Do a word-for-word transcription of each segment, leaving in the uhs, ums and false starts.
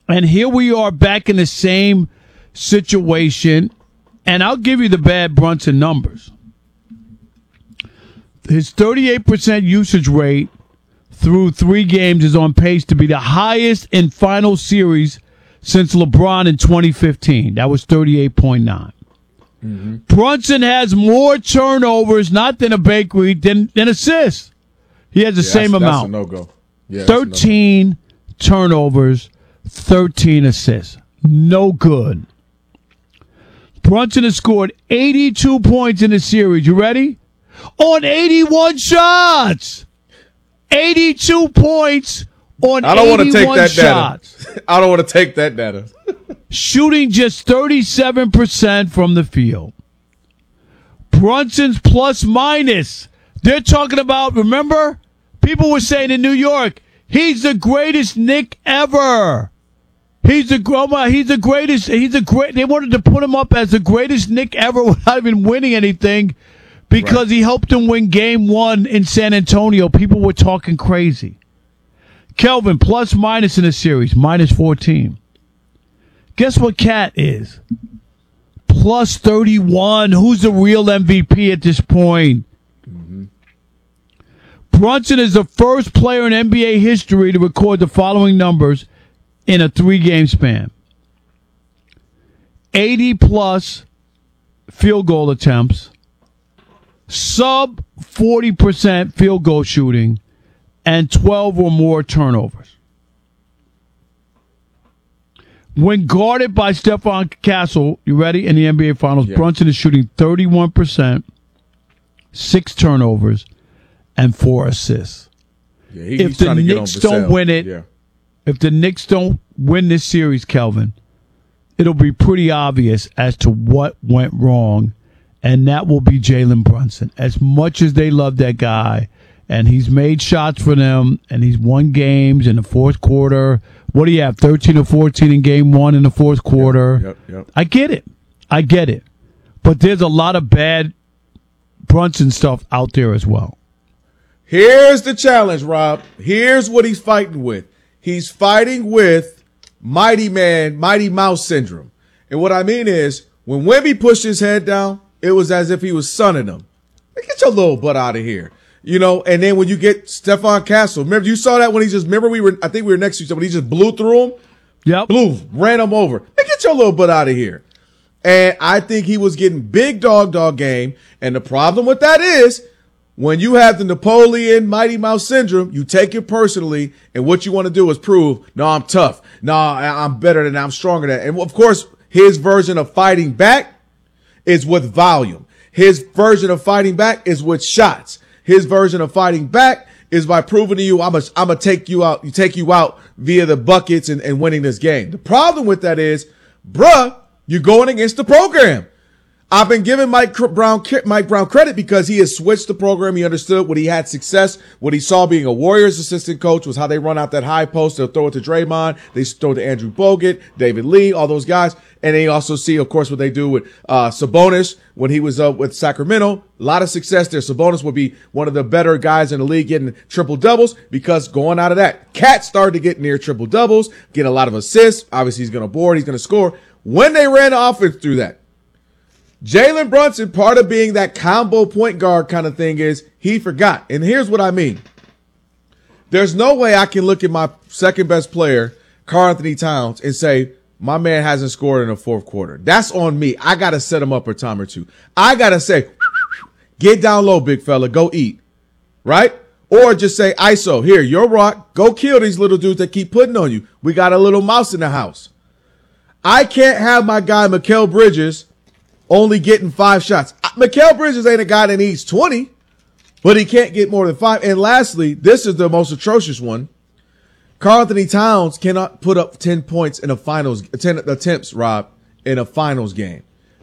And here we are back in the same situation. And I'll give you the bad Brunson numbers. His thirty-eight percent usage rate through three games is on pace to be the highest in final series since LeBron in twenty fifteen. That was thirty-eight point nine. Mm-hmm. Brunson has more turnovers, not than a bakery, than, than assists. He has the yeah, same that's, amount. That's a no-go. Yeah, thirteen no-go. Turnovers, thirteen assists. No good. Brunson has scored eighty-two points in the series. You ready? On eighty-one shots. eighty-two points on I don't want to take that shots. Data. I don't want to take that data. Shooting just thirty-seven percent from the field. Brunson's plus minus. They're talking about, remember? People were saying in New York, he's the greatest Knick ever. He's the oh he's the greatest. He's the great. They wanted to put him up as the greatest Knick ever without even winning anything because right. he helped them win game one in San Antonio. People were talking crazy. Kelvin, plus minus in the series, minus fourteen. Guess what Cat is? Plus thirty-one. Who's the real M V P at this point? Mm-hmm. Brunson is the first player in N B A history to record the following numbers in a three-game span. eighty-plus field goal attempts, sub forty percent field goal shooting, and twelve or more turnovers. When guarded by Stephon Castle, you ready, in the N B A Finals, yeah. Brunson is shooting thirty-one percent, six turnovers, and four assists. Yeah, he, if the Knicks don't win it, yeah. if the Knicks don't win this series, Kelvin, it'll be pretty obvious as to what went wrong, and that will be Jalen Brunson. As much as they love that guy, and he's made shots for them, and he's won games in the fourth quarter. What do you have, thirteen or fourteen in game one in the fourth quarter? Yep, yep, yep. I get it. I get it. But there's a lot of bad Brunson stuff out there as well. Here's the challenge, Rob. Here's what he's fighting with. He's fighting with Mighty Man, Mighty Mouse syndrome. And what I mean is, when Wemby pushed his head down, it was as if he was sunning him. Get your little butt out of here. You know, and then when you get Stephon Castle, remember you saw that when he just, remember we were, I think we were next to each other, when he just blew through him? Yep. Blew, ran him over. Man, get your little butt out of here. And I think he was getting big dog dog game. And the problem with that is, when you have the Napoleon Mighty Mouse syndrome, you take it personally, and what you want to do is prove, no, I'm tough. No, I'm better than that. I'm stronger than that. And of course, his version of fighting back is with volume. His version of fighting back is with shots. His version of fighting back is by proving to you, I'm gonna I'm take you out, you take you out via the buckets and, and winning this game. The problem with that is, bruh, you're going against the program. I've been giving Mike Brown, Mike Brown credit because he has switched the program. He understood what he had success. What he saw being a Warriors assistant coach was how they run out that high post. They'll throw it to Draymond. They throw it to Andrew Bogut, David Lee, all those guys. And they also see, of course, what they do with, uh, Sabonis when he was, uh, with Sacramento. A lot of success there. Sabonis would be one of the better guys in the league getting triple doubles because going out of that, Cat started to get near triple doubles, get a lot of assists. Obviously, he's going to board. He's going to score. When they ran the offense through that, Jalen Brunson, part of being that combo point guard kind of thing is he forgot. And here's what I mean. There's no way I can look at my second best player, Karl-Anthony Towns, and say, my man hasn't scored in the fourth quarter. That's on me. I got to set him up a time or two. I got to say, get down low, big fella. Go eat. Right? Or just say, I S O, here, your rock. Go kill these little dudes that keep putting on you. We got a little mouse in the house. I can't have my guy, Mikal Bridges, only getting five shots. Mikal Bridges ain't a guy that needs twenty, but he can't get more than five. And lastly, this is the most atrocious one. Karl-Anthony Towns cannot put up ten points in a finals, ten attempts, Rob, in a finals game.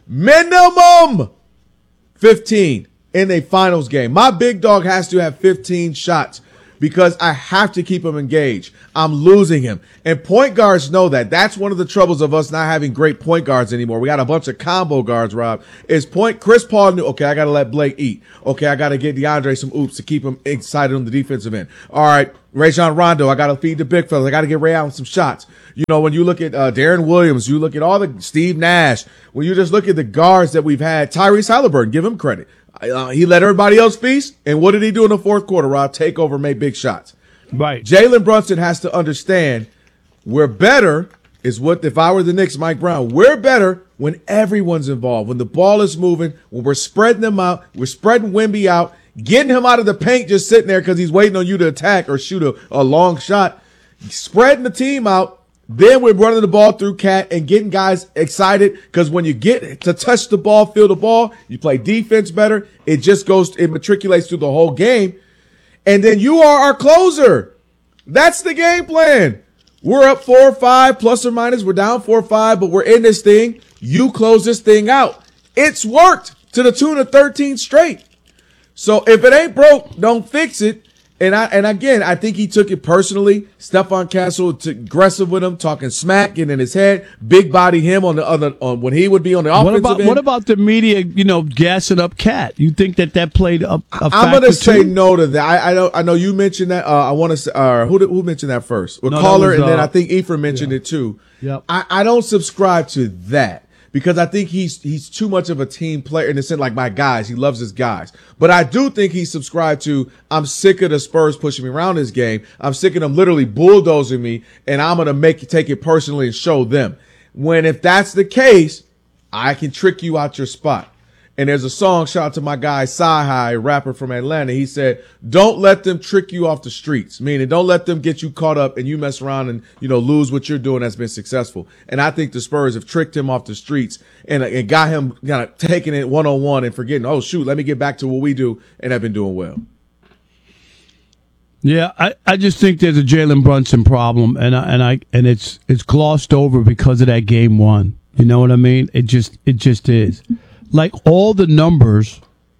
Minimum fifteen in a finals game. My big dog has to have fifteen shots because I have to keep him engaged. I'm losing him. And point guards know that. That's one of the troubles of us not having great point guards anymore. We got a bunch of combo guards, Rob. Is point Chris Paul knew, okay, I got to let Blake eat. Okay, I got to get DeAndre some oops to keep him excited on the defensive end. All right, Rajon Rondo, I got to feed the big fellas. I got to get Ray Allen some shots. You know, when you look at uh, Darren Williams, you look at all the Steve Nash, when you just look at the guards that we've had, Tyrese Halliburton, give him credit. Uh, he let everybody else feast. And what did he do in the fourth quarter, Rob? Take over, make big shots. Right. Jalen Brunson has to understand we're better is what, if I were the Knicks, Mike Brown, we're better when everyone's involved, when the ball is moving, when we're spreading them out, we're spreading Wemby out, getting him out of the paint just sitting there because he's waiting on you to attack or shoot a, a long shot, spreading the team out. Then we're running the ball through Cat and getting guys excited because when you get to touch the ball, feel the ball, you play defense better. It just goes, it matriculates through the whole game. And then you are our closer. That's the game plan. We're up four or five, plus or minus. We're down four or five, but we're in this thing. You close this thing out. It's worked to the tune of thirteen straight. So if it ain't broke, don't fix it. And I and again, I think he took it personally. Stephon Castle took aggressive with him, talking smack, getting in his head, big body him on the other on when he would be on the offensive what about, end. What about the media? You know, gassing up Cat. You think that that played a, a I'm factor going to say too? no to that. I, I know I know you mentioned that. Uh, I want to say uh, who did, who mentioned that first? Well, No, caller, that was, and then uh, I think Ephraim mentioned yeah. it too. Yep. I, I don't subscribe to that. Because I think he's he's too much of a team player in the sense like my guys. He loves his guys. But I do think he's subscribed to I'm sick of the Spurs pushing me around this game. I'm sick of them literally bulldozing me, and I'm gonna make it take it personally and show them. When if that's the case, I can trick you out your spot. And there's a song, shout out to my guy, Sci-Hi, rapper from Atlanta. He said, don't let them trick you off the streets. Meaning, don't let them get you caught up and you mess around and, you know, lose what you're doing that's been successful. And I think the Spurs have tricked him off the streets and, and got him kind of taking it one-on-one and forgetting, oh, shoot, let me get back to what we do, and have been doing well. Yeah, I, I just think there's a Jalen Brunson problem, and I, and I and it's it's glossed over because of that game one. You know what I mean? It just it just is. Like all the numbers,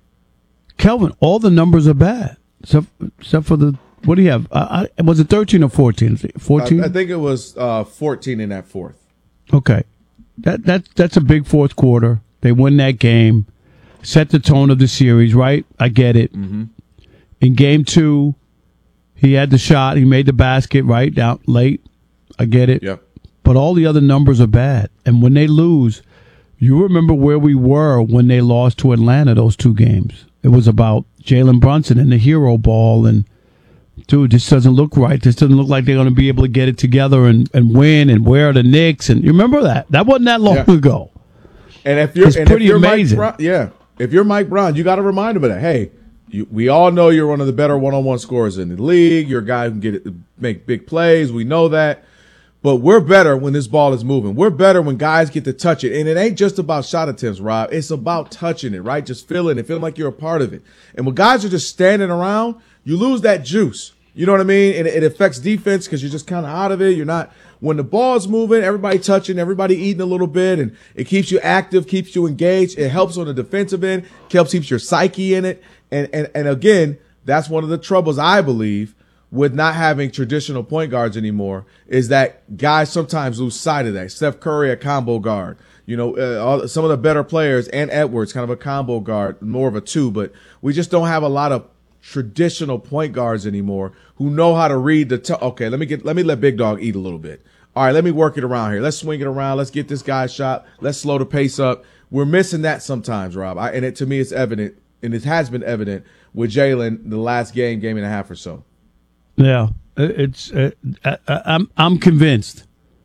Kelvin, all the numbers are bad except, except for the what do you have? Uh, I, was it thirteen or fourteen? Fourteen? I, I think it was uh, fourteen in that fourth. Okay, that that that's a big fourth quarter. They win that game, set the tone of the series. Right? I get it. Mm-hmm. In game two, he had the shot. He made the basket. Right down late. I get it. Yep. But all the other numbers are bad, and when they lose. You remember where we were when they lost to Atlanta those two games. It was about Jalen Brunson and the hero ball. And, dude, this doesn't look right. This doesn't look like they're going to be able to get it together and, and win. And where are the Knicks? And you remember that? That wasn't that long yeah. ago. And if you're, it's and pretty if you're amazing. Mike Brown, yeah. If you're Mike Brown, you got to remind him of that. Hey, you, we all know you're one of the better one-on-one scorers in the league. You're a guy who can get it, make big plays. We know that. But we're better when this ball is moving. We're better when guys get to touch it. And it ain't just about shot attempts, Rob. It's about touching it, right? Just feeling it, feeling like you're a part of it. And when guys are just standing around, you lose that juice. You know what I mean? And it, it affects defense because you're just kind of out of it. You're not – when the ball's moving, everybody touching, everybody eating a little bit, and it keeps you active, keeps you engaged. It helps on the defensive end, helps keeps your psyche in it. And, and, and again, that's one of the troubles, I believe, with not having traditional point guards anymore is that guys sometimes lose sight of that. Steph Curry, a combo guard. You know, uh, all, some of the better players, and Edwards, kind of a combo guard, more of a two, but we just don't have a lot of traditional point guards anymore who know how to read the, t- okay, let me get, let me let Big Dog eat a little bit. All right, let me work it around here. Let's swing it around. Let's get this guy shot. Let's slow the pace up. We're missing that sometimes, Rob. I, and it, to me, it's evident, and it has been evident with Jalen the last game, game and a half or so. Yeah, it's. Uh, I, I'm. I'm convinced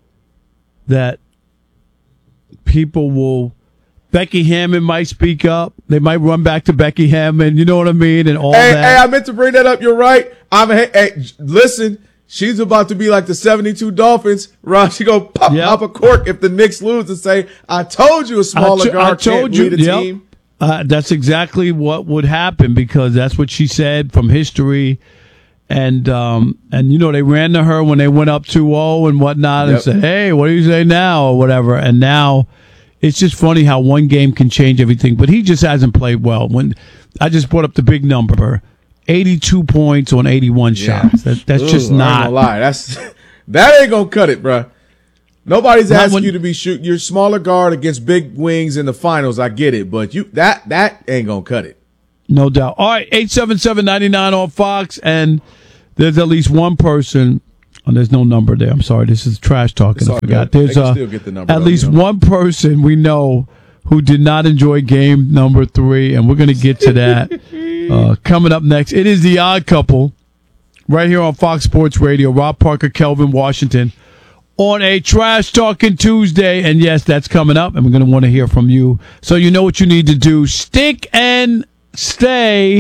that people will. Becky Hammond might speak up. They might run back to Becky Hammond. You know what I mean, and all hey, that. Hey, I meant to bring that up. You're right. I'm. Hey, hey, listen. She's about to be like the seventy-two Dolphins. Rob, she gonna pop, yep. pop a cork if the Knicks lose and say, "I told you a smaller I, guard I told can't you, lead a yep. team." Uh, that's exactly what would happen because that's what she said from history. And, um, and you know, they ran to her when they went up two oh and whatnot Yep. and said, hey, what do you say now or whatever. And now it's just funny how one game can change everything. But he just hasn't played well. When I just brought up the big number, eighty-two points on eighty-one Yeah. shots. That, that's Ooh, just I ain't not. gonna lie. That's that ain't gonna cut it, bro. Nobody's Not asking when- you to be shoot your smaller guard against big wings in the finals. I get it, but you that that ain't gonna cut it. No doubt. All right, eight seven seven, nine nine on Fox, and there's at least one person. Oh, there's no number there. I'm sorry. This is trash talking. It's I all forgot. good. There's They can uh, still get the number, at though, least you know. one person we know who did not enjoy game number three, and we're going to get to that uh, coming up next. It is The Odd Couple right here on Fox Sports Radio. Rob Parker, Kelvin Washington on a Trash Talking Tuesday. And yes, that's coming up, and we're going to want to hear from you. So you know what you need to do. Stick and stay.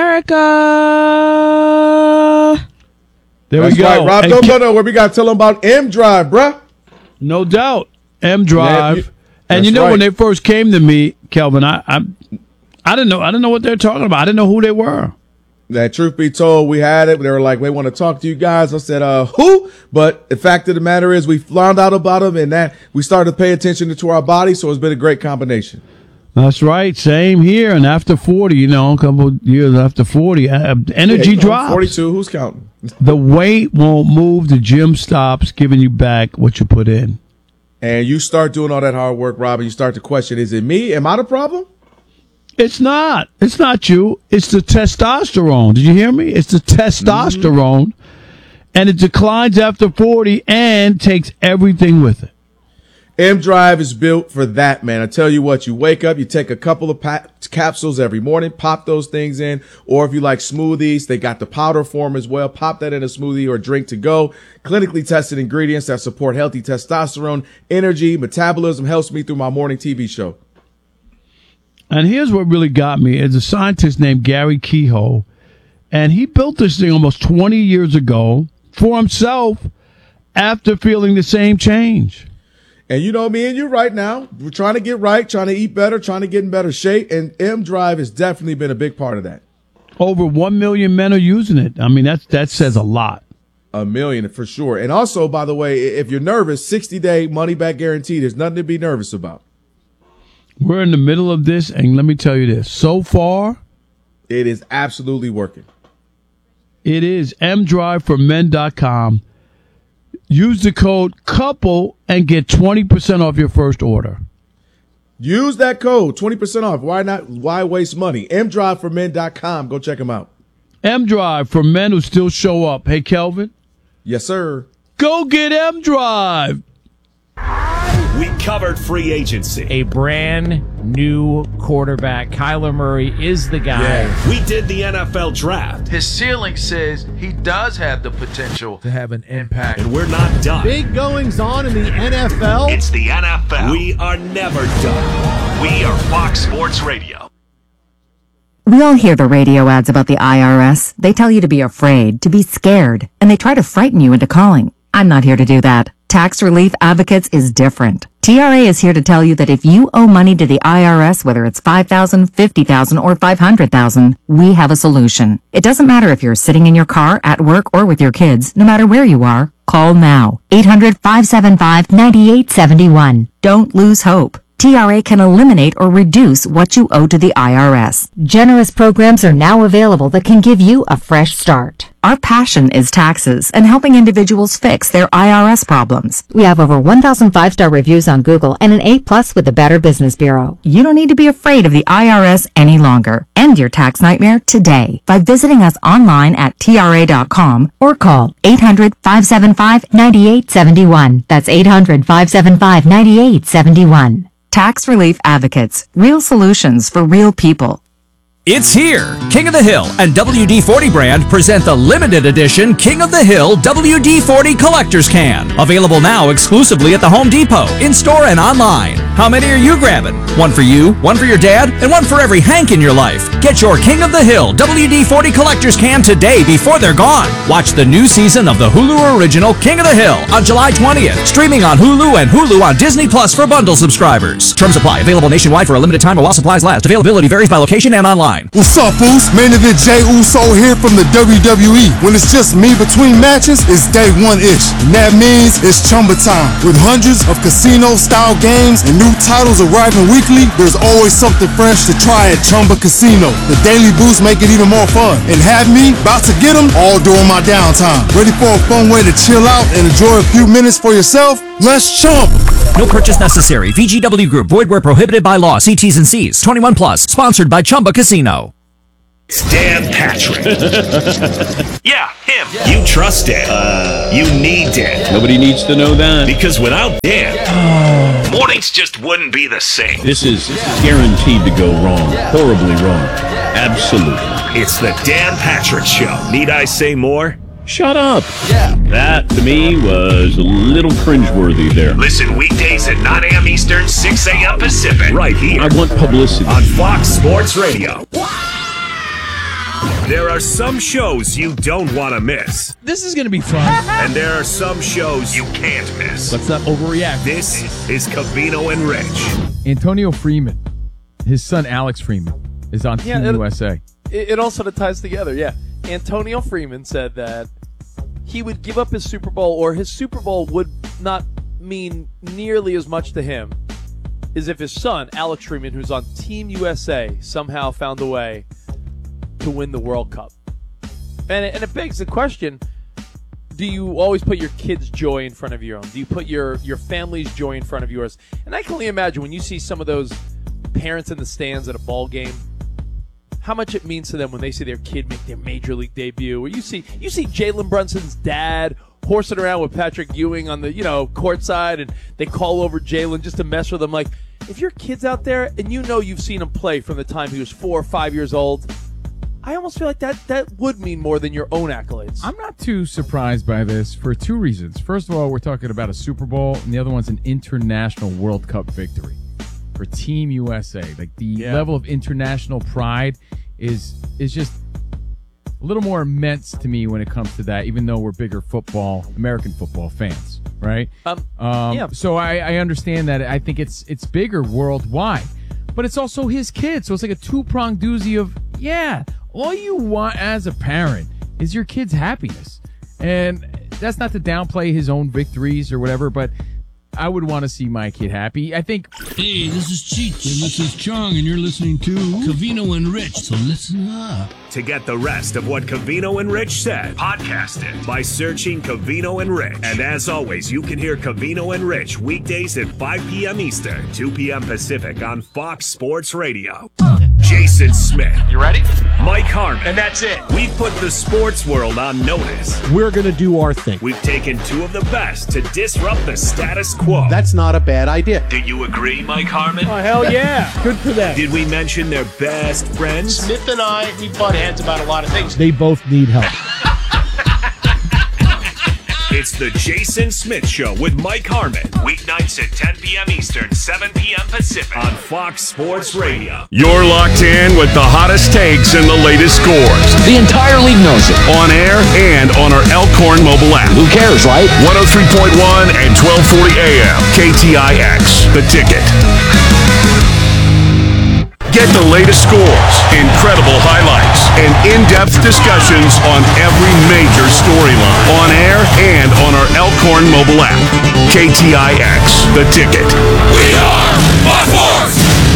America. There That's we go. right, Rob. And Don't Ke- go nowhere. We gotta tell them about M Drive, bruh. No doubt. M Drive. Yeah, you- and you that's know right. when they first came to me, Kelvin, I, I I didn't know I didn't know what they're talking about. I didn't know who they were. That truth be told, we had it. They were like, we want to talk to you guys. I said, uh, who? But the fact of the matter is we found out about them and that we started to pay attention to our body. So it's been a great combination. That's right. Same here. And after forty, you know, a couple of years after forty, uh, energy Yeah, you know, drops. forty-two. Who's counting? The weight won't move. The gym stops giving you back what you put in. And you start doing all that hard work, Rob, and you start to question, is it me? Am I the problem? It's not. It's not you. It's the testosterone. Did you hear me? It's the testosterone. Mm-hmm. And it declines after forty and takes everything with it. M Drive is built for that, man. I tell you what, you wake up, you take a couple of pa- capsules every morning, pop those things in, or if you like smoothies, they got the powder form as well. Pop that in a smoothie or drink to go. Clinically tested ingredients that support healthy testosterone, energy, metabolism, helps me through my morning T V show. And here's what really got me. It's a scientist named Gary Kehoe, and he built this thing almost twenty years ago for himself after feeling the same change. And you know me and you right now, we're trying to get right, trying to eat better, trying to get in better shape, and M Drive has definitely been a big part of that. Over one million men are using it. I mean, that's, that says a lot. A million for sure. And also, by the way, if you're nervous, sixty day money back guarantee. There's nothing to be nervous about. We're in the middle of this, and let me tell you this. So far, It is absolutely working. it is m drive for men dot com. Use the code COUPLE and get twenty percent off your first order. Use that code, twenty percent off. Why not? Why waste money? m drive for men dot com. Go check them out. M-Drive for men who still show up. Hey, Kelvin, Yes, sir. go get M-Drive. We covered free agency. A brand new quarterback. Kyler Murray is the guy. We did the N F L draft. His ceiling says he does have the potential to have an impact. And we're not done. Big goings on in the N F L. It's the N F L. We are never done. We are Fox Sports Radio. We all hear the radio ads about the I R S. They tell you to be afraid, to be scared, and they try to frighten you into calling. I'm not here to do that. Tax Relief Advocates is different. T R A is here to tell you that if you owe money to the I R S, whether it's five thousand dollars, fifty thousand dollars, or five hundred thousand dollars, we have a solution. It doesn't matter if you're sitting in your car, at work, or with your kids. No matter where you are, call now. eight hundred, five seven five, nine eight seven one. Don't lose hope. T R A can eliminate or reduce what you owe to the I R S. Generous programs are now available that can give you a fresh start. Our passion is taxes and helping individuals fix their I R S problems. We have over one thousand five-star reviews on Google and an A plus with the Better Business Bureau. You don't need to be afraid of the I R S any longer. End your tax nightmare today by visiting us online at T R A dot com or call eight hundred, five seven five, nine eight seven one. That's eight hundred, five seven five, nine eight seven one. Tax Relief Advocates. Real solutions for real people. It's here! King of the Hill and W D forty brand present the limited edition King of the Hill W D forty Collector's Can. Available now exclusively at the Home Depot, in-store and online. How many are you grabbing? One for you, one for your dad, and one for every Hank in your life. Get your King of the Hill W D forty Collector's Can today before they're gone. Watch the new season of the Hulu original King of the Hill on July twentieth. Streaming on Hulu and Hulu on Disney Plus for bundle subscribers. Terms apply. Available nationwide for a limited time while supplies last. Availability varies by location and online. What's up, Foos? Main event Jey Uso here from the W W E. When it's just me between matches, it's day one-ish. And that means it's Chumba time. With hundreds of casino-style games and new titles arriving weekly, there's always something fresh to try at Chumba Casino. The daily boosts make it even more fun. And have me about to get them all during my downtime. Ready for a fun way to chill out and enjoy a few minutes for yourself? Let's Chumba. No purchase necessary. V G W Group. Void where prohibited by law. See T's and C's. twenty-one plus. Sponsored by Chumba Casino. It's Dan Patrick. Yeah, him. You trust Dan. Uh, you need Dan. Nobody needs to know that. Because without Dan, mornings just wouldn't be the same. This is guaranteed to go wrong. Horribly wrong. Absolutely. It's the Dan Patrick Show. Need I say more? Shut up. Yeah. That, to me, was a little cringeworthy there. Listen weekdays at nine a.m. Eastern, six a.m. Pacific. Right here. I want publicity. On Fox Sports Radio. There are some shows you don't want to miss. This is going to be fun. And there are some shows you can't miss. Let's not overreact. This is Covino and Rich. Antonio Freeman, his son Alex Freeman, is on Yeah, Team it- U S A. It, it all sort of ties together, yeah. Antonio Freeman said that he would give up his Super Bowl, or his Super Bowl would not mean nearly as much to him as if his son, Alex Freeman, who's on Team U S A, somehow found a way to win the World Cup. And it, and it begs the question, do you always put your kids' joy in front of your own? Do you put your, your family's joy in front of yours? And I can only imagine when you see some of those parents in the stands at a ball game, how much it means to them when they see their kid make their major league debut. Or you see you see Jalen Brunson's dad horsing around with Patrick Ewing on the, you know, courtside, and they call over Jalen just to mess with him. Like, if your kid's out there and you know you've seen him play from the time he was four or five years old, I almost feel like that, that would mean more than your own accolades. I'm not too surprised by this for two reasons. First of all, we're talking about a Super Bowl, and the other one's an international World Cup victory for Team U S A. Like, the Yeah. level of international pride is is just a little more immense to me when it comes to that, even though we're bigger football, American football fans, right? Um, Um, yeah. So I, I understand that. I think it's it's bigger worldwide, but it's also his kid. So it's like a two-pronged doozy of, yeah, all you want as a parent is your kid's happiness. And that's not to downplay his own victories or whatever, but I would want to see my kid happy. I think. Hey, this is Cheech, and this is Chong, and you're listening to Covino and Rich, so listen up. To get the rest of what Covino and Rich said, podcast it by searching Covino and Rich. And as always, you can hear Covino and Rich weekdays at five p.m. Eastern, two p.m. Pacific on Fox Sports Radio. Jason Smith. You ready? Mike Harmon. And that's it. We've put the sports world on notice. We're going to do our thing. We've taken two of the best to disrupt the status quo. That's not a bad idea. Do you agree, Mike Harmon? Oh, hell yeah. Good for them. Did we mention their best friends? Smith and I, we butt heads about a lot of things. They both need help. It's the Jason Smith Show with Mike Harmon. Weeknights at ten p.m. Eastern, seven p.m. Pacific on Fox Sports Radio. You're locked in with the hottest takes and the latest scores. The entire league knows it. On air and on our Elkhorn mobile app. Who cares, right? one oh three point one and twelve forty A M. K T I X. The Ticket. Get the latest scores, incredible highlights, and in-depth discussions on every major storyline. On air and on our Elkhorn mobile app. K T I X, The Ticket. We are Fox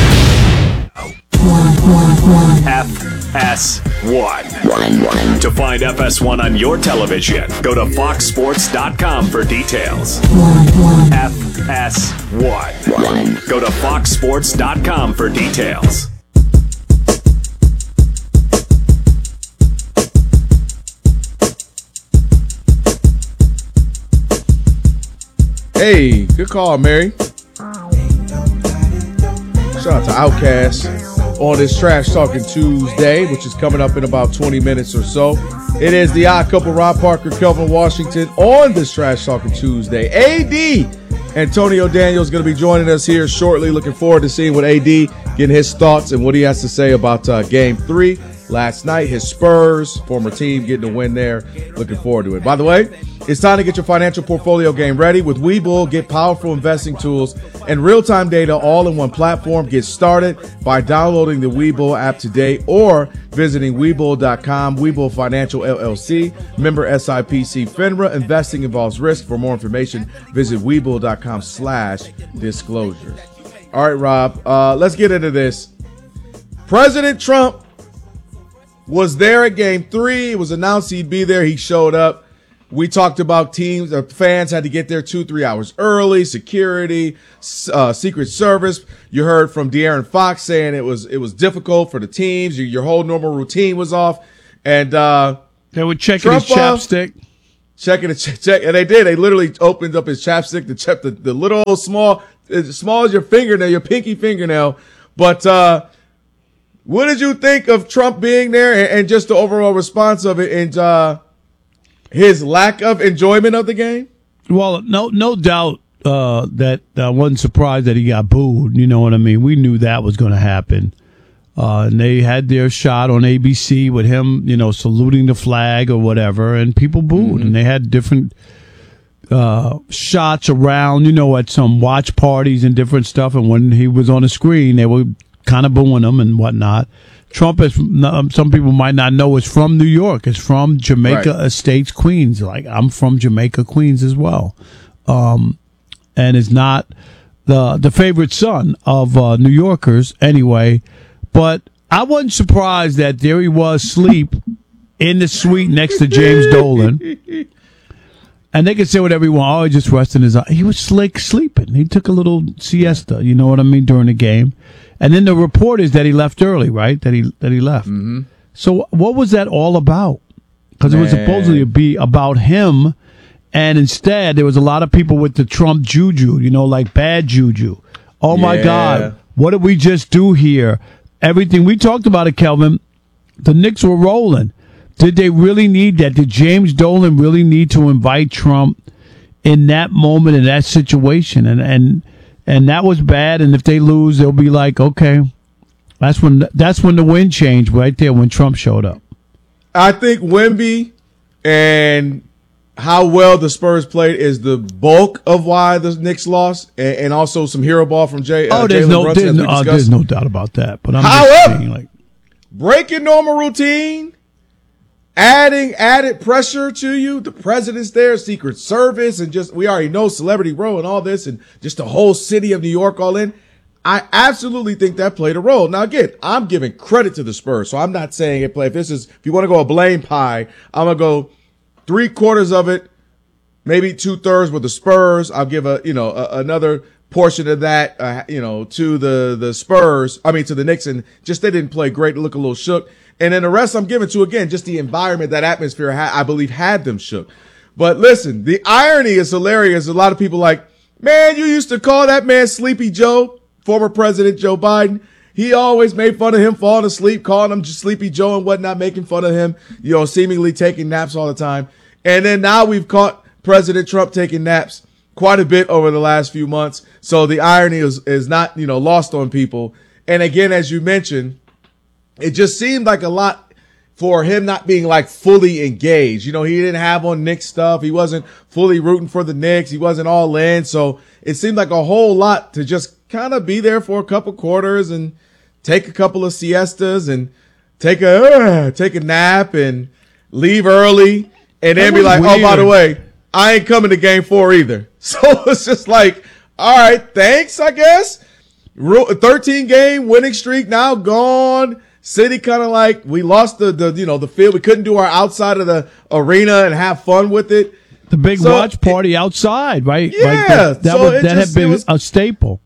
Sports! F S one. To find F S one on your television, go to fox sports dot com for details. F S one. Go to fox sports dot com for details. Hey, good call, Mary. Shout out to Outkast on this Trash Talking Tuesday, which is coming up in about twenty minutes or so. It is the Odd Couple, Rob Parker, Kelvin Washington on this Trash Talking Tuesday. A D Antonio Daniels going to be joining us here shortly. Looking forward to seeing what A D, getting his thoughts and what he has to say about uh, Game three last night. His Spurs, former team, getting a win there. Looking forward to it. By the way, it's time to get your financial portfolio game ready. With Webull, get powerful investing tools and real-time data all in one platform. Get started by downloading the Webull app today or visiting Webull dot com. Webull Financial L L C, member S I P C FINRA. Investing involves risk. For more information, visit Webull dot com slash disclosure. All right, Rob. Uh, let's get into this. President Trump was there at game three. It was announced he'd be there. He showed up. We talked about teams, uh, fans had to get there two, three hours early, security, uh, Secret Service. You heard from De'Aaron Fox saying it was it was difficult for the teams. Your, your whole normal routine was off. And uh, they were checking Trump, his chapstick. Uh, checking the ch- check, and they did. They literally opened up his chapstick to check the, the little small, as small as your fingernail, your pinky fingernail. But uh, what did you think of Trump being there and, and just the overall response of it and uh, his lack of enjoyment of the game? Well, no, no doubt uh, that I wasn't surprised that he got booed. You know what I mean? We knew that was going to happen. Uh, and they had their shot on A B C with him, you know, saluting the flag or whatever, and people booed. Mm-hmm. And they had different uh, shots around, you know, at some watch parties and different stuff. And when he was on the screen, they were kind of booing him and whatnot. Trump is, some people might not know, is from New York. It's from Jamaica right. Estates, Queens. Like, I'm from Jamaica, Queens as well. Um, and is not the the favorite son of uh, New Yorkers anyway. But I wasn't surprised that there he was asleep in the suite next to James Dolan. And they could say whatever he wanted. Oh, he just resting his eye. He was slick sleeping. He took a little siesta, you know what I mean, during the game. And then the report is that he left early, right? That he that he left. Mm-hmm. So what was that all about? Because it was supposedly to be about him. And instead, there was a lot of people with the Trump juju, you know, like bad juju. Oh, my yeah. God. What did we just do here? Everything we talked about it, Kelvin, the Knicks were rolling. Did they really need that? Did James Dolan really need to invite Trump in that moment, in that situation? And and and that was bad. And if they lose, they'll be like, okay, that's when that's when the wind changed right there when Trump showed up. I think Wemby and how well the Spurs played is the bulk of why the Knicks lost, and, and also some hero ball from Jay. Uh, oh, there's Jalen no, Brunson, there's, no, uh, there's no doubt about that. But I'm However, just saying, like, breaking normal routine, adding added pressure to you. The president's there, Secret Service, and just we already know Celebrity Row and all this, and just the whole city of New York all in. I absolutely think that played a role. Now, again, I'm giving credit to the Spurs, so I'm not saying it played. If this is, if you want to go a blame pie, I'm gonna go. Three quarters of it, maybe two thirds with the Spurs. I'll give a, you know, a, another portion of that, uh, you know, to the, the Spurs. I mean, to the Knicks, and just they didn't play great, look a little shook. And then the rest I'm giving to, again, just the environment, that atmosphere, I believe had them shook. But listen, the irony is hilarious. A lot of people like, man, you used to call that man Sleepy Joe, former President Joe Biden. He always made fun of him falling asleep, calling him Sleepy Joe and whatnot, making fun of him, you know, seemingly taking naps all the time. And then now we've caught President Trump taking naps quite a bit over the last few months. So the irony is, is not, you know, lost on people. And again, as you mentioned, it just seemed like a lot for him not being like fully engaged. You know, he didn't have on Knicks stuff. He wasn't fully rooting for the Knicks. He wasn't all in. So it seemed like a whole lot to just kind of be there for a couple quarters and take a couple of siestas and take a uh, take a nap and leave early and then be like, weird. Oh, by the way, I ain't coming to game four either. So it's just like, all right, thanks, I guess. thirteen game winning streak now gone. City kind of like, we lost the, the, you know, the field. We couldn't do our outside of the arena and have fun with it. The big so, watch party it, outside, right? Yeah. Like that that, so was, that just, had been was, a staple.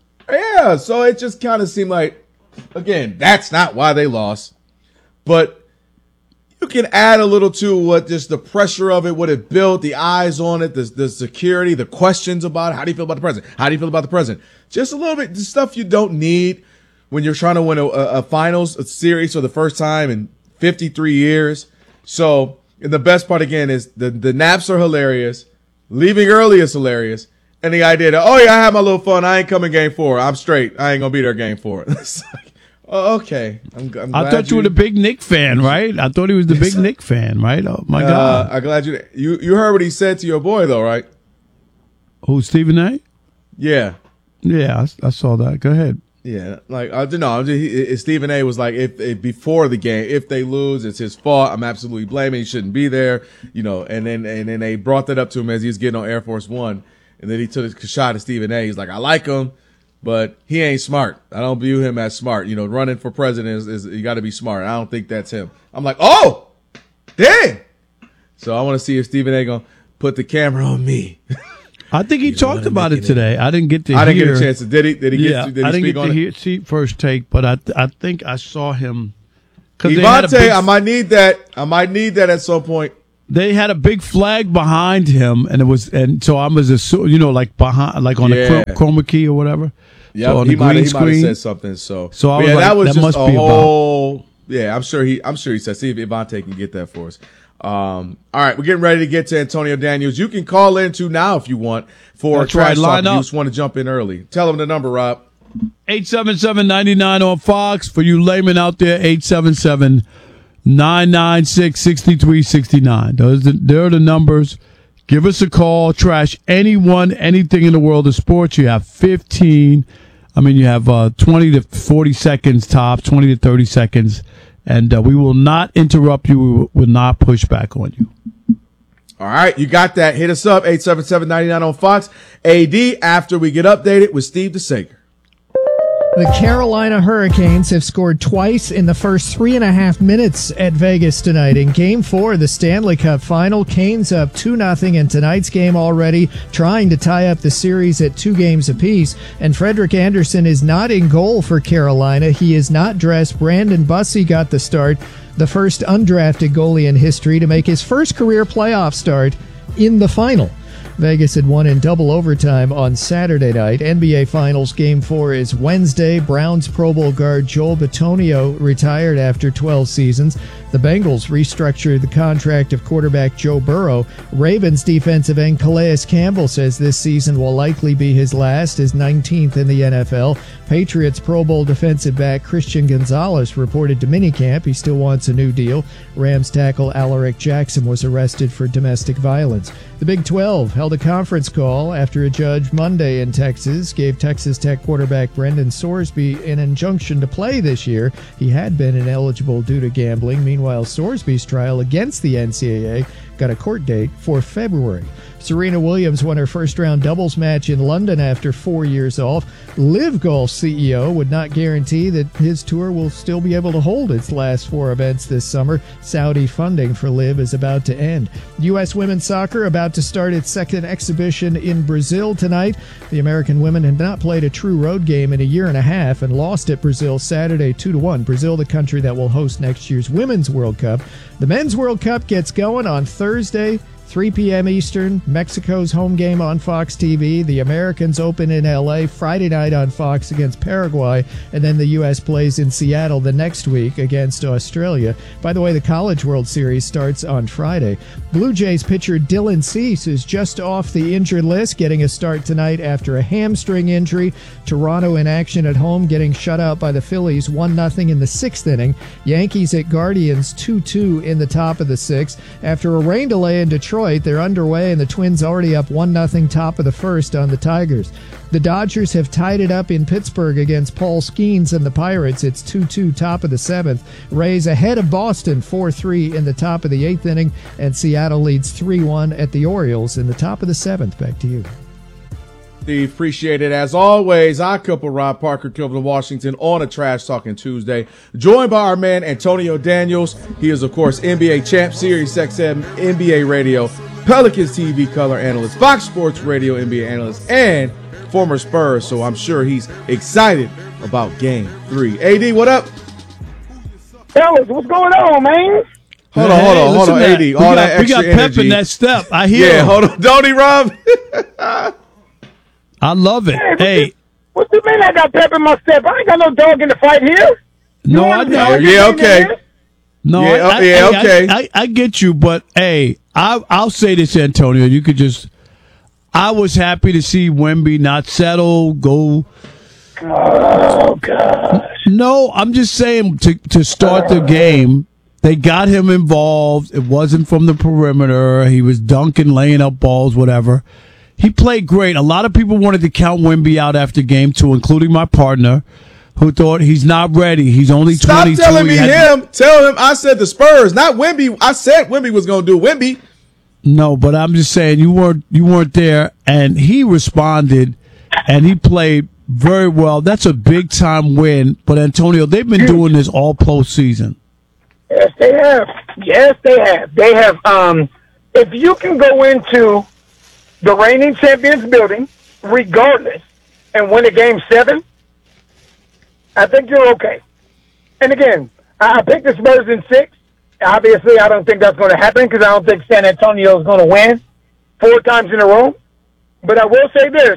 Yeah. So it just kind of seemed like, again, that's not why they lost. But you can add a little to what just the pressure of it, what it built, the eyes on it, the, the security, the questions about it. How do you feel about the president? How do you feel about the president? Just a little bit, the stuff you don't need when you're trying to win a, a, a finals a series for the first time in fifty-three years. So, and the best part again is the, the naps are hilarious. Leaving early is hilarious. And the idea that, oh yeah, I had my little fun. I ain't coming game four. I'm straight. I ain't going to be there game four. It's like, oh, okay. I'm, I'm I thought you, you were the big Knick fan, right? I thought he was the big Knick fan, right? Oh my uh, God. I'm glad you, you, you heard what he said to your boy though, right? Who, Stephen A? Yeah. Yeah, I, I saw that. Go ahead. Yeah, like I don't know. Just, Stephen A. was like, if, if before the game, if they lose, it's his fault. I'm absolutely blaming. He shouldn't be there, you know. And then and then they brought that up to him as he was getting on Air Force One, and then he took a shot at Stephen A. He's like, I like him, but he ain't smart. I don't view him as smart. You know, running for president is, is you got to be smart. I don't think that's him. I'm like, oh, dang. So I want to see if Stephen A. gonna put the camera on me. I think he talked about it today. I didn't get to. I hear. didn't get a chance to. Did he? Did he yeah, get? To, did he I didn't speak get on to it? hear, see first take, but I I think I saw him. Evante, I might need that. I might need that at some point. They had a big flag behind him, and it was, and so I was, assu- you know, like behind, like on Yeah. the chroma key or whatever. Yeah, so on he the might green have screen. said something. So, So I But was yeah, like, that was that just must a be about- whole. Yeah, I'm sure he. I'm sure he said. See if Evante can get that for us. Um, all right, we're getting ready to get to Antonio Daniels. You can call in too now if you want for That's trash right, talk. line You up. just want to jump in early. Tell them the number, Rob. eight seven seven, nine nine on Fox. For you laymen out there, eight seven seven, nine nine six, six three six nine. Those are the, they're the numbers. Give us a call. Trash anyone, anything in the world of sports. You have fifteen. I mean, you have uh, twenty to forty seconds top, twenty to thirty seconds. And uh, we will not interrupt you. We will, will not push back on you. All right, you got that. Hit us up, eight seven seven, nine nine on Fox. A D, after we get updated with Steve DeSager. The Carolina Hurricanes have scored twice in the first three and a half minutes at Vegas tonight. In Game four of the Stanley Cup Final, Canes up two nothing in tonight's game already, trying to tie up the series at two games apiece. And Frederick Anderson is not in goal for Carolina. He is not dressed. Brandon Bussey got the start, the first undrafted goalie in history to make his first career playoff start in the final. Vegas had won in double overtime on Saturday night. N B A Finals Game four is Wednesday. Browns Pro Bowl guard Joel Bitonio retired after twelve seasons. The Bengals restructured the contract of quarterback Joe Burrow. Ravens defensive end Calais Campbell says this season will likely be his last, his nineteenth in the N F L. Patriots Pro Bowl defensive back Christian Gonzalez reported to minicamp. He still wants a new deal. Rams tackle Alaric Jackson was arrested for domestic violence. The Big twelve held a conference call after a judge Monday in Texas gave Texas Tech quarterback Brendan Sorsby an injunction to play this year. He had been ineligible due to gambling. Meanwhile, Sorsby's trial against the N C double A got a court date for February. Serena Williams won her first-round doubles match in London after four years off. Live Golf C E O would not guarantee that his tour will still be able to hold its last four events this summer. Saudi funding for Live is about to end. U S women's soccer about to start its second exhibition in Brazil tonight. The American women had not played a true road game in a year and a half and lost at Brazil Saturday two to one. Brazil, the country that will host next year's Women's World Cup. The Men's World Cup gets going on Thursday, three p.m. Eastern. Mexico's home game on Fox T V. The Americans open in L A Friday night on Fox against Paraguay. And then the U S plays in Seattle the next week against Australia. By the way, the College World Series starts on Friday. Blue Jays pitcher Dylan Cease is just off the injured list, getting a start tonight after a hamstring injury. Toronto in action at home, getting shut out by the Phillies one nothing in the sixth inning. Yankees at Guardians two two in the top of the sixth. After a rain delay in Detroit, they're underway, and the Twins already up one nothing top of the first on the Tigers. The Dodgers have tied it up in Pittsburgh against Paul Skeens and the Pirates. It's two two top of the seventh. Rays ahead of Boston four three in the top of the eighth inning, and Seattle leads three one at the Orioles in the top of the seventh. Back to you. Steve, appreciate it as always. I couple Rob Parker, Kilvin Washington on a Trash Talking Tuesday, joined by our man Antonio Daniels. He is, of course, N B A champ, Sirius X M, N B A Radio, Pelicans T V color analyst, Fox Sports Radio N B A analyst, and former Spurs. So I'm sure he's excited about Game Three. A D, what up? Fellas, what's going on, man? Hold on, hold on, hold on, A D. All got, that extra we got pep energy. in that step. I hear. Yeah, him. hold on, don't he, Rob? I love it. Hey, Hey, what you mean I got pep in my step? I ain't got no dog in the fight here. no, I know. Yeah, okay. No, Yeah, I, oh, I, yeah, I- okay. I, I, I get you, but hey, I, I'll say this, Antonio. You could just. I was happy to see Wemby not settle, go. Oh gosh. No, I'm just saying to to start the game, they got him involved. It wasn't from the perimeter. He was dunking, laying up balls, whatever. He played great. A lot of people wanted to count Wemby out after game two, including my partner, who thought he's not ready. He's only Stop twenty-two. telling me He had- him. Tell him I said the Spurs, not Wemby. I said Wemby was going to do Wemby. No, but I'm just saying you weren't you weren't there, and he responded, and he played very well. That's a big time win. But Antonio, they've been doing this all postseason. Yes, they have. Yes, they have. They have. Um, if you can go into the reigning champions building, regardless, and win a game seven, I think you're okay. And again, I picked the Spurs in six. Obviously, I don't think that's going to happen because I don't think San Antonio is going to win four times in a row. But I will say this.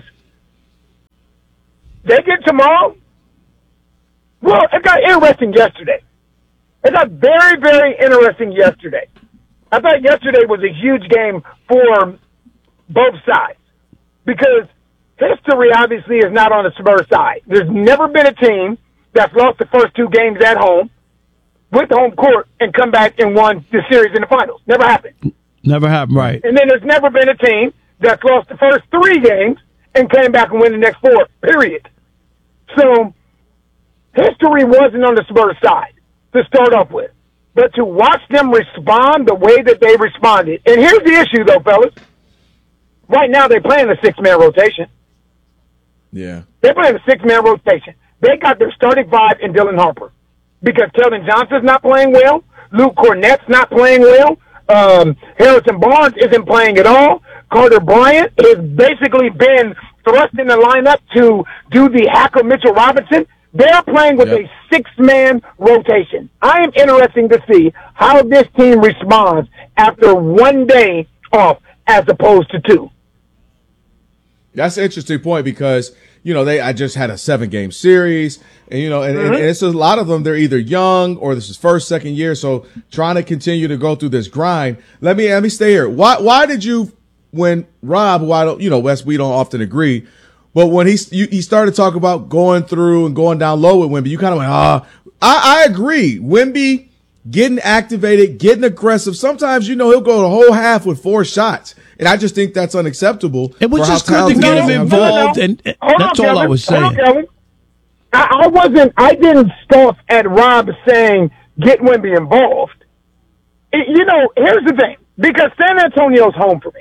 They get tomorrow. Well, it got interesting yesterday. It got very, very interesting yesterday. I thought yesterday was a huge game for both sides because history obviously is not on the Spurs side. There's never been a team that's lost the first two games at home with home court and come back and won the series in the finals. Never happened. Never happened, right. And then there's never been a team that's lost the first three games and came back and win the next four, period. So history wasn't on the Spurs side to start off with. But to watch them respond the way that they responded. And here's the issue, though, fellas. Right now they're playing a six-man rotation. Yeah. They're playing a six-man rotation. They got their starting five in Dylan Harper because Keldon Johnson's not playing well. Luke Cornett's not playing well. Um, Harrison Barnes isn't playing at all. Carter Bryant has basically been thrust in the lineup to do the hack of Mitchell Robinson. They're playing with yep. a six-man rotation. I am interested to see how this team responds after one day off as opposed to two. That's an interesting point because, you know, they I just had a seven-game series, and, you know, and, mm-hmm. and it's a lot of them, they're either young or this is first, second year, so trying to continue to go through this grind. Let me let me stay here. Why why did you, when Rob, who I don't, you know, Wes, we don't often agree, but when he you, he started talking about going through and going down low with Wemby, you kind of went, ah, I, I agree. Wemby getting activated, getting aggressive. Sometimes, you know, he'll go the whole half with four shots. And I just think that's unacceptable. It was just good to get him involved, and that's all I was saying. I, I wasn't, I didn't scoff at Rob saying, get Wemby involved. It, you know, here's the thing, because San Antonio's home for me.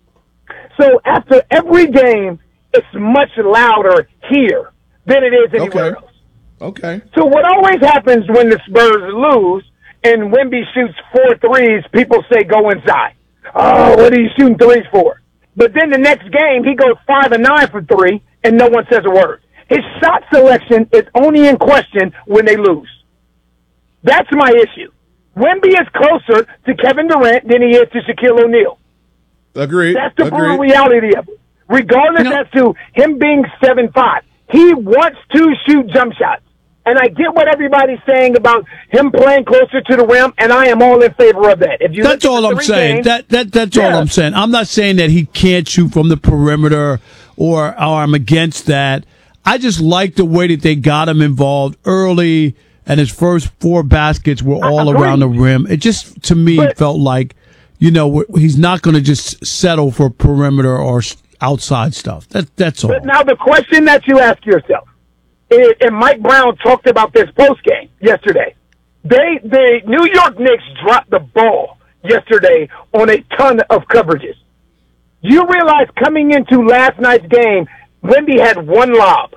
So after every game, it's much louder here than it is anywhere okay. else. Okay. So what always happens when the Spurs lose and Wemby shoots four threes, people say go inside. Oh, what are you shooting threes for? But then the next game, he goes five and nine for three, and no one says a word. His shot selection is only in question when they lose. That's my issue. Wemby is closer to Kevin Durant than he is to Shaquille O'Neal. Agreed. That's the Agreed. brutal reality of it. Regardless you know, as to him being seven five, he wants to shoot jump shots. And I get what everybody's saying about him playing closer to the rim, and I am all in favor of that. If you that's all I'm saying. Games, that that that's yeah. all I'm saying. I'm not saying that he can't shoot from the perimeter or, or I'm against that. I just like the way that they got him involved early, and his first four baskets were all around the rim. It just, to me, but, felt like, you know, he's not going to just settle for perimeter or outside stuff. That that's all. But now the question that you ask yourself. And Mike Brown talked about this post-game yesterday. They, the New York Knicks dropped the ball yesterday on a ton of coverages. You realize coming into last night's game, Wemby had one lob.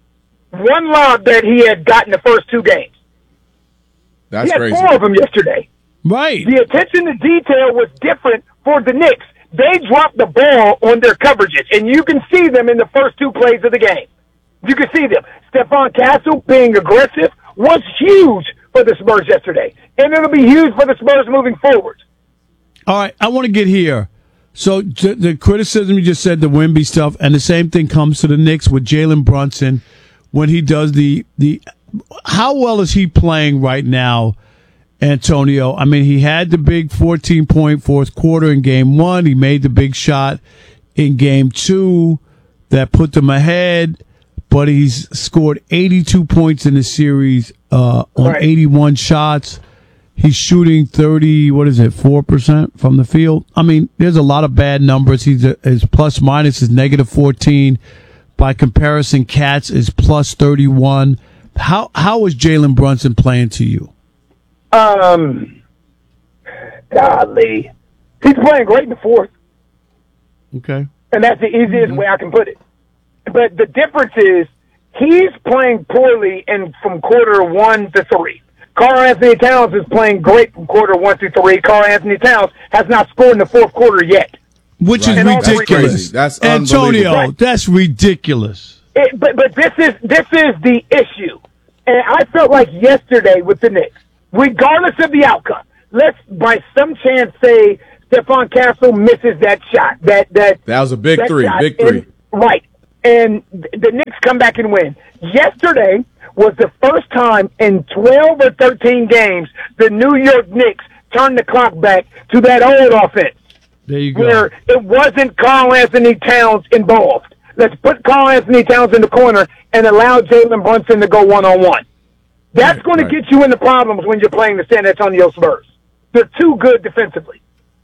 One lob that he had gotten the first two games. That's he had crazy. four of them yesterday. Right. The attention to detail was different for the Knicks. They dropped the ball on their coverages, and you can see them in the first two plays of the game. You can see them. Stephon Castle being aggressive was huge for the Spurs yesterday. And it'll be huge for the Spurs moving forward. All right, I want to get here. So j- the criticism you just said, the Wemby stuff, and the same thing comes to the Knicks with Jalen Brunson when he does the the. How well is he playing right now, Antonio? I mean, he had the big fourteen-point fourth quarter in game one. He made the big shot in game two that put them ahead. But he's scored eighty-two points in the series uh, on right. eighty-one shots. He's shooting thirty, what is it, four percent from the field? I mean, there's a lot of bad numbers. He's a, his plus minus is negative fourteen. By comparison, Katz is plus thirty-one. How How is Jalen Brunson playing to you? Um, golly. He's playing great in the fourth. Okay. And that's the easiest mm-hmm. way I can put it. But the difference is, he's playing poorly in from quarter one to three. Karl Anthony Towns is playing great from quarter one to three. Karl Anthony Towns has not scored in the fourth quarter yet. Which right. is ridiculous. That's Antonio, right. that's ridiculous. It, but but this is this is the issue. And I felt like yesterday with the Knicks, regardless of the outcome, let's by some chance say Stephon Castle misses that shot. That that that was a big three, shot. big three. And, right. And the Knicks come back and win. Yesterday was the first time in twelve or thirteen games the New York Knicks turned the clock back to that old offense. There you go. Where it wasn't Karl Anthony Towns involved. Let's put Karl Anthony Towns in the corner and allow Jalen Brunson to go one-on-one. That's going to get you into problems when you're playing the San Antonio Spurs. They're too good defensively.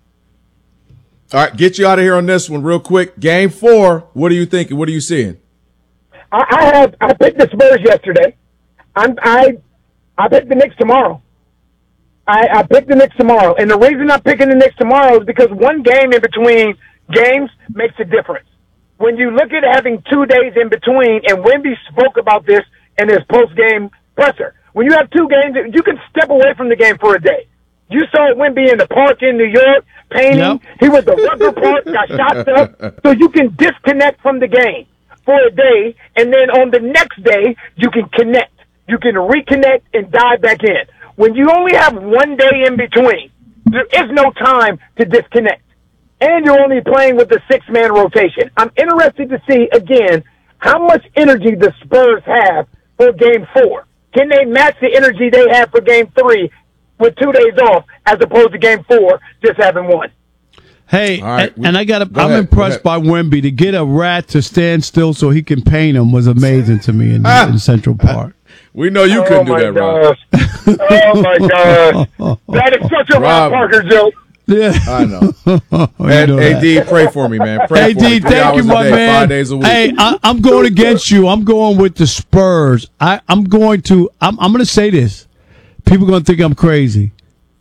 All right, get you out of here on this one real quick. Game four, what are you thinking? What are you seeing? I, I have I picked the Spurs yesterday. I'm, I I picked the Knicks tomorrow. I, I picked the Knicks tomorrow. And the reason I'm picking the Knicks tomorrow is because one game in between games makes a difference. When you look at having two days in between, and Wemby spoke about this in his post-game presser, when you have two games, you can step away from the game for a day. You saw Wemby in the park in New York painting. Yep. He was at Rucker Park, got shots up. So you can disconnect from the game for a day, and then on the next day, you can connect. You can reconnect and dive back in. When you only have one day in between, there is no time to disconnect. And you're only playing with a six-man rotation. I'm interested to see, again, how much energy the Spurs have for game four. Can they match the energy they have for game three with two days off as opposed to game four just having one? Hey, right, and, and I got go I'm ahead, impressed by Wemby. To get a rat to stand still so he can paint him was amazing to me in, ah, in Central Park. We know you couldn't oh do that, gosh. Rob. Oh, my gosh. That is such a Rob Parker joke. Yeah, I know. And A D, pray for me, man. Pray A D, for me. Three thank you, hours a my day, man. Five days a week. Hey, I, I'm going against you. I'm going with the Spurs. I, I'm going to. I'm, I'm going to say this. People are going to think I'm crazy.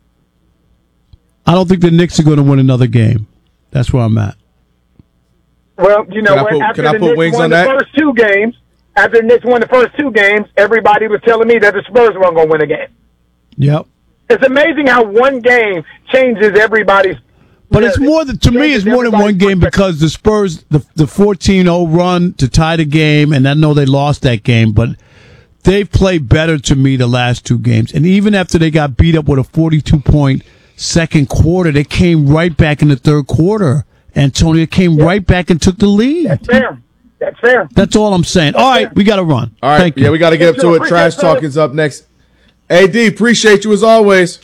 I don't think the Knicks are going to win another game. That's where I'm at. Well, you know Can I what? put- After can I the put Knicks wings won on the that? first two games, after the Knicks won the first two games, everybody was telling me that the Spurs weren't going to win a game. Yep. It's amazing how one game changes everybody's. But it's more than, to me, it's more than one game because the Spurs, the the fourteen oh run to tie the game, and I know they lost that game, but they've played better to me the last two games. And even after they got beat up with a forty-two point second quarter, they came right back in the third quarter. Antonio came yeah. right back and took the lead. That's fair. That's fair. That's all I'm saying. That's all right, fair. we got to run. All right, Thank yeah, you. we got to get up to it. Trash Talking's up next. A D, appreciate you as always.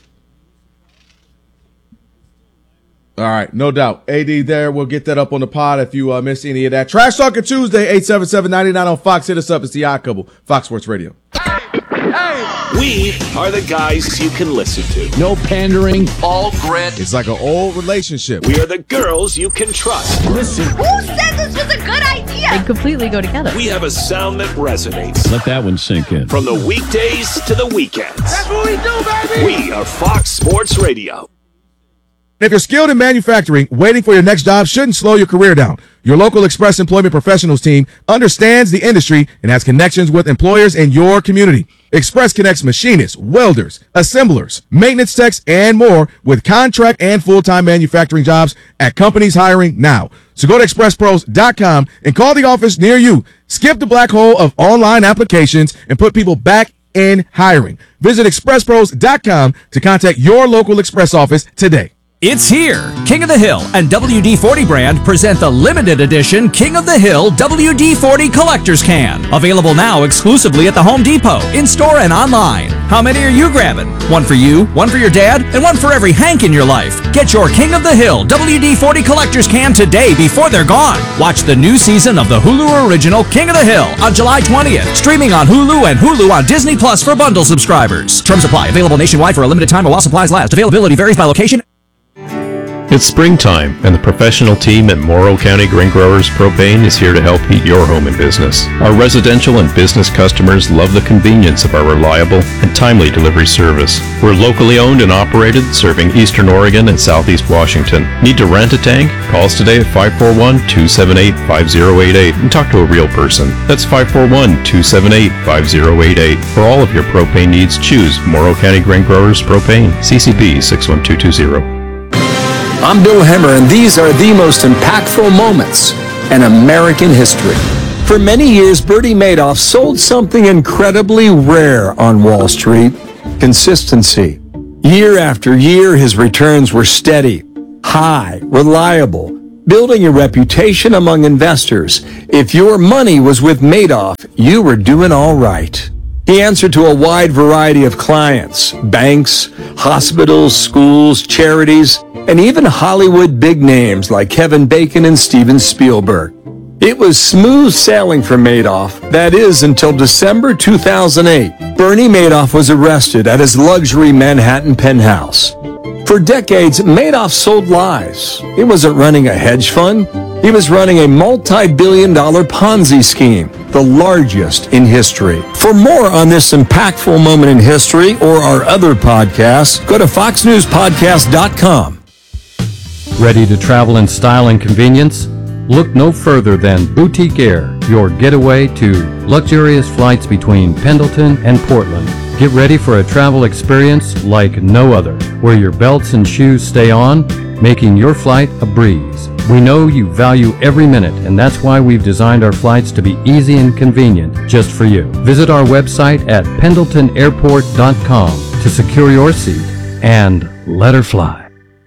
All right, no doubt. A D there. We'll get that up on the pod if you uh, miss any of that. Trash Talking Tuesday, eight seven seven, nine nine on Fox. Hit us up. It's the Odd Couple, Fox Sports Radio. We are the guys you can listen to. No pandering. All grit. It's like an old relationship. We are the girls you can trust. Listen. Who said this was a good idea? They completely go together. We have a sound that resonates. Let that one sink in. From the weekdays to the weekends. That's what we do, baby. We are Fox Sports Radio. If you're skilled in manufacturing, waiting for your next job shouldn't slow your career down. Your local Express Employment Professionals team understands the industry and has connections with employers in your community. Express connects machinists, welders, assemblers, maintenance techs, and more with contract and full-time manufacturing jobs at companies hiring now. So go to express pros dot com and call the office near you. Skip the black hole of online applications and put people back in hiring. Visit express pros dot com to contact your local Express office today. It's here. King of the Hill and W D forty brand present the limited edition King of the Hill W D forty Collector's Can. Available now exclusively at the Home Depot, in-store and online. How many are you grabbing? One for you, one for your dad, and one for every Hank in your life. Get your King of the Hill W D forty Collector's Can today before they're gone. Watch the new season of the Hulu original King of the Hill on July twentieth. Streaming on Hulu and Hulu on Disney Plus for bundle subscribers. Terms apply. Available nationwide for a limited time while supplies last. Availability varies by location. It's springtime, and the professional team at Morrow County Grain Growers Propane is here to help heat your home and business. Our residential and business customers love the convenience of our reliable and timely delivery service. We're locally owned and operated, serving Eastern Oregon and Southeast Washington. Need to rent a tank? Call us today at five four one, two seven eight, five zero eight eight and talk to a real person. That's five four one, two seven eight, five zero eight eight. For all of your propane needs, choose Morrow County Grain Growers Propane, C C P six one two two zero. I'm Bill Hemmer, and these are the most impactful moments in American history. For many years, Bernie Madoff sold something incredibly rare on Wall Street: consistency. Year after year, his returns were steady, high, reliable, building a reputation among investors. If your money was with Madoff, you were doing all right. He answered to a wide variety of clients: banks, hospitals, schools, charities, and even Hollywood big names like Kevin Bacon and Steven Spielberg. It was smooth sailing for Madoff. That is, until December two thousand eight. Bernie Madoff was arrested at his luxury Manhattan penthouse. For decades, Madoff sold lies. He wasn't running a hedge fund. He was running a multi-billion dollar Ponzi scheme, the largest in history. For more on this impactful moment in history or our other podcasts, go to fox news podcast dot com. Ready to travel in style and convenience? Look no further than Boutique Air, your getaway to luxurious flights between Pendleton and Portland. Get ready for a travel experience like no other, where your belts and shoes stay on, making your flight a breeze. We know you value every minute, and that's why we've designed our flights to be easy and convenient just for you. Visit our website at pendleton airport dot com to secure your seat and let her fly.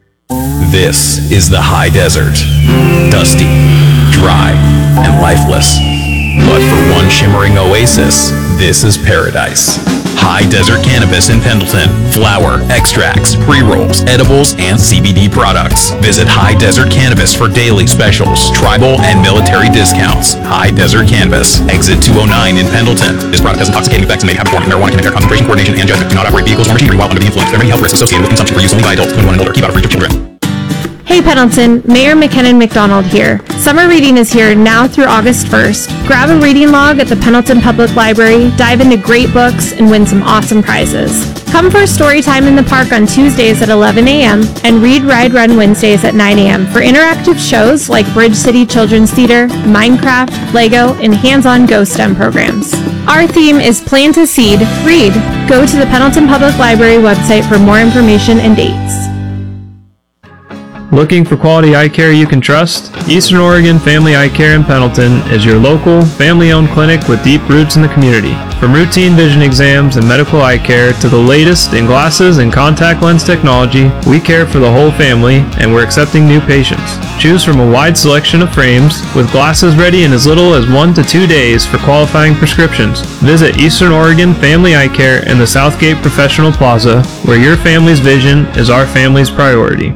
This is the high desert. Dusty, dry, and lifeless. But for one shimmering oasis, this is paradise. High Desert Cannabis in Pendleton. Flower, extracts, pre-rolls, edibles, and C B D products. Visit High Desert Cannabis for daily specials, tribal, and military discounts. High Desert Cannabis. Exit two oh nine in Pendleton. This product has intoxicating effects and may have a form of marijuana can impair concentration, coordination, and judgment. Do not operate vehicles or machinery while under the influence. There are many health risks associated with consumption for use only by adults twenty-one and older. Keep out of reach of children. Hey Pendleton, Mayor McKinnon McDonald here. Summer reading is here now through August first. Grab a reading log at the Pendleton Public Library, dive into great books, and win some awesome prizes. Come for story time in the park on Tuesdays at eleven a.m. and Read, Ride, Run Wednesdays at nine a.m. for interactive shows like Bridge City Children's Theater, Minecraft, Lego, and hands-on Go STEM programs. Our theme is Plant a Seed, Read. Go to the Pendleton Public Library website for more information and dates. Looking for quality eye care you can trust? Eastern Oregon Family Eye Care in Pendleton is your local, family-owned clinic with deep roots in the community. From routine vision exams and medical eye care to the latest in glasses and contact lens technology, we care for the whole family, and we're accepting new patients. Choose from a wide selection of frames, with glasses ready in as little as one to two days for qualifying prescriptions. Visit Eastern Oregon Family Eye Care in the Southgate Professional Plaza, where your family's vision is our family's priority.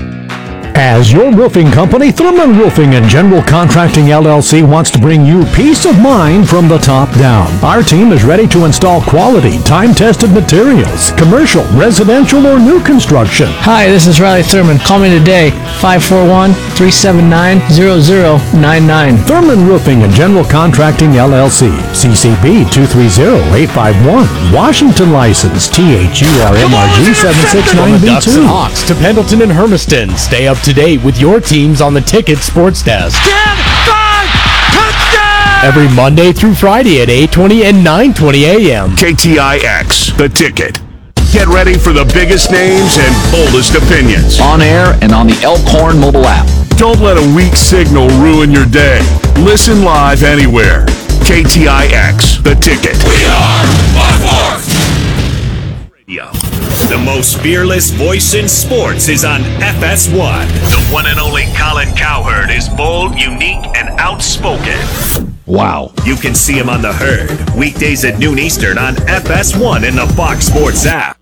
As your roofing company, Thurman Roofing and General Contracting L L C wants to bring you peace of mind from the top down. Our team is ready to install quality, time-tested materials, commercial, residential, or new construction. Hi, this is Riley Thurman. Call me today, five four one, three seven nine, zero zero nine nine. Thurman Roofing and General Contracting L L C, C C B two three zero, eight five one, Washington license, T H U R M R G seven six nine B two. Hawks to Pendleton and Hermiston. Stay up to date with your teams on the Ticket Sports Desk. ten five, touchdown! Every Monday through Friday at eight twenty and nine twenty a.m. K T I X, The Ticket. Get ready for the biggest names and boldest opinions. On air and on the Elkhorn mobile app. Don't let a weak signal ruin your day. Listen live anywhere. K T I X, The Ticket. We are one fourth. Radio. The most fearless voice in sports is on F S one. The one and only Colin Cowherd is bold, unique, and outspoken. Wow. You can see him on The Herd, weekdays at noon Eastern on F S one and the Fox Sports app.